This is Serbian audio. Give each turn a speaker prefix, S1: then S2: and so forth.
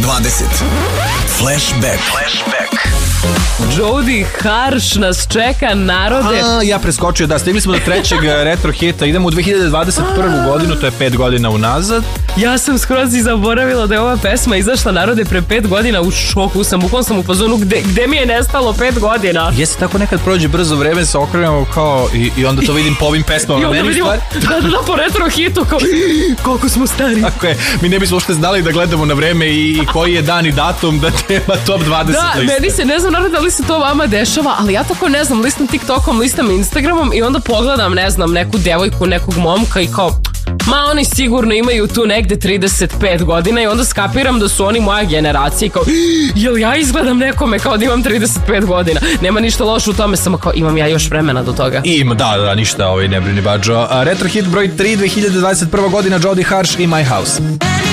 S1: Flashback.
S2: Jody Harsh nas čeka, narode.
S3: Ja preskočio, da, stigli smo do trećeg retro hita. Idemo u 2021. godinu, to je 5 godina unazad.
S2: Ja sam skroz i zaboravila da je ova pesma izašla, narode, pre 5 godina. U šoku sam, bukvalno sam u fazonu, gde mi je nestalo 5 godina?
S3: Jeste, tako nekad prođe brzo vreme, se okrenemo kao i onda to vidim po ovim pesmama.
S2: I onda vidimo, da, po retro hitu, kao, koliko smo stari.
S3: Tako je, mi ne bismo uopšte znali da gledamo na vreme i koji je dan i datum da treba top 20 liste.
S2: Da, meni se, ne znam, narode, da li se to vama dešava, ali ja tako ne znam, listam TikTokom, listam Instagramom i onda pogledam, ne znam, neku devojku, nekog momka i kao, ma oni sigurno imaju tu negde 35 godina i onda skapiram da su oni moja generacija i kao, jel ja izgledam nekome kao da imam 35 godina? Nema ništa loše u tome, samo kao imam ja još vremena do toga.
S3: Ima, da, ništa, ne brini bađo. Retro hit broj 3, 2021. godina, Jody Harsh i My House.